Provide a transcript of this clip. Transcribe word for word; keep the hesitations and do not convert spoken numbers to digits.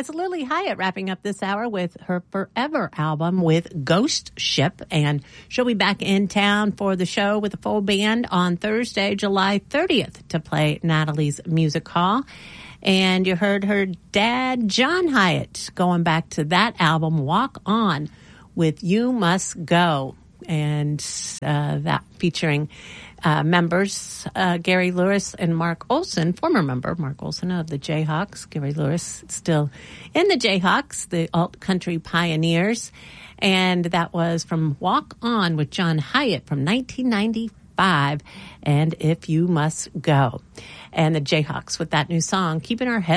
It's Lily Hyatt wrapping up this hour with her Forever album with Ghost Ship. And she'll be back in town for the show with a full band on Thursday, July thirtieth to play Natalie's Music Hall. And you heard her dad, John Hyatt, going back to that album, Walk On, with You Must Go. And uh, that featuring uh, members, uh, Gary Lewis and Mark Olson, former member Mark Olson of the Jayhawks. Gary Lewis still in the Jayhawks, the alt country pioneers. And that was from Walk On with John Hyatt from nineteen ninety-five. And If You Must Go. And the Jayhawks with that new song, Keeping Our Heads